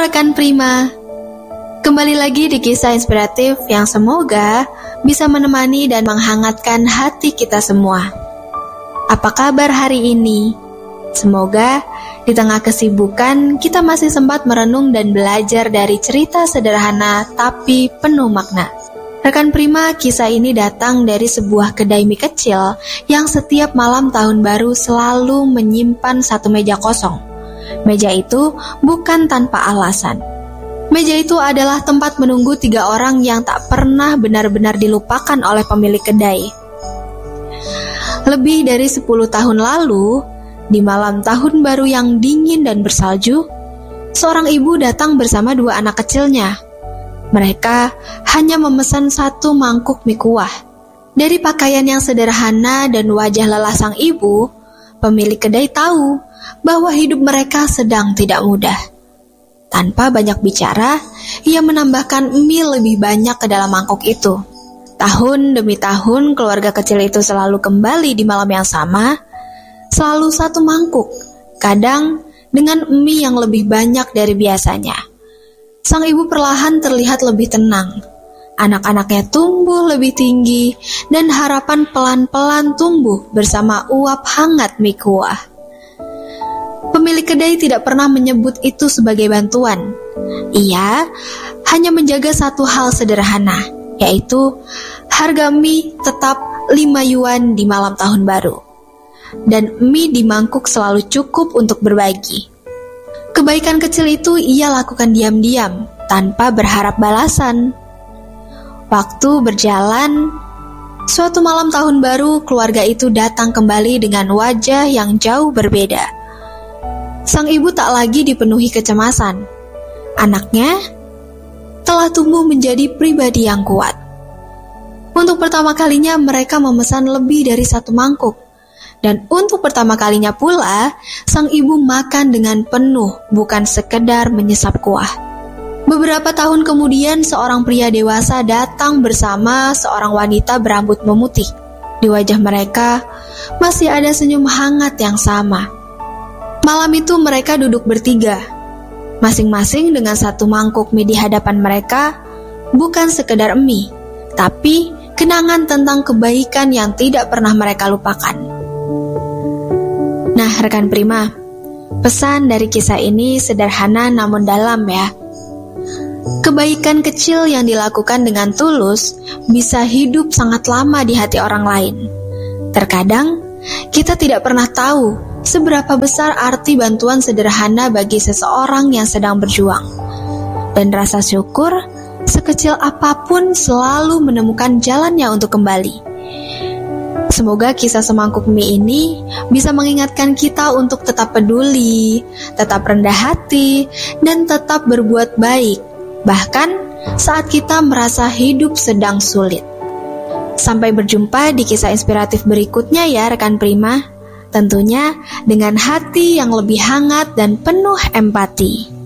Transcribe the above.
rekan Prima, kembali lagi di kisah inspiratif yang semoga bisa menemani dan menghangatkan hati kita semua. Apa kabar hari ini? Semoga di tengah kesibukan kita masih sempat merenung dan belajar dari cerita sederhana tapi penuh makna. Rekan Prima, kisah ini datang dari sebuah kedai mie kecil yang setiap malam tahun baru selalu menyimpan satu meja kosong. Meja itu bukan tanpa alasan. Meja itu adalah tempat menunggu 3 orang yang tak pernah benar-benar dilupakan oleh pemilik kedai. Lebih dari 10 tahun lalu, di malam tahun baru yang dingin dan bersalju, seorang ibu datang bersama 2 anak kecilnya. Mereka hanya memesan 1 mangkuk mie kuah. Dari pakaian yang sederhana dan wajah lelah sang ibu, pemilik kedai tahu bahwa hidup mereka sedang tidak mudah. Tanpa banyak bicara, ia menambahkan mie lebih banyak ke dalam mangkuk itu. Tahun demi tahun, keluarga kecil itu selalu kembali di malam yang sama, selalu 1 mangkuk, kadang dengan mie yang lebih banyak dari biasanya. Sang ibu perlahan terlihat lebih tenang. Anak-anaknya tumbuh lebih tinggi, dan harapan pelan-pelan tumbuh bersama uap hangat mie kuah. Pemilik kedai tidak pernah menyebut itu sebagai bantuan. Ia hanya menjaga satu hal sederhana, yaitu harga mie tetap 5 yuan di malam tahun baru. Dan mie di mangkuk selalu cukup untuk berbagi. Kebaikan kecil itu ia lakukan diam-diam, tanpa berharap balasan. Waktu berjalan, suatu malam tahun baru keluarga itu datang kembali dengan wajah yang jauh berbeda. Sang ibu tak lagi dipenuhi kecemasan. Anaknya telah tumbuh menjadi pribadi yang kuat. Untuk pertama kalinya mereka memesan lebih dari 1 mangkuk. Dan untuk pertama kalinya pula, sang ibu makan dengan penuh, bukan sekedar menyesap kuah. Beberapa tahun kemudian, seorang pria dewasa datang bersama seorang wanita berambut memutih. Di wajah mereka masih ada senyum hangat yang sama. Malam itu mereka duduk bertiga, masing-masing dengan 1 mangkuk mie di hadapan mereka, bukan sekedar mie, tapi kenangan tentang kebaikan yang tidak pernah mereka lupakan. Nah, rekan Prima, pesan dari kisah ini sederhana namun dalam ya. Kebaikan kecil yang dilakukan dengan tulus bisa hidup sangat lama di hati orang lain. Terkadang, kita tidak pernah tahu seberapa besar arti bantuan sederhana bagi seseorang yang sedang berjuang. Dan rasa syukur, sekecil apapun selalu menemukan jalannya untuk kembali. Semoga kisah semangkuk mie ini bisa mengingatkan kita untuk tetap peduli, tetap rendah hati, dan tetap berbuat baik, bahkan saat kita merasa hidup sedang sulit. Sampai berjumpa di kisah inspiratif berikutnya ya rekan Prima. Tentunya dengan hati yang lebih hangat dan penuh empati.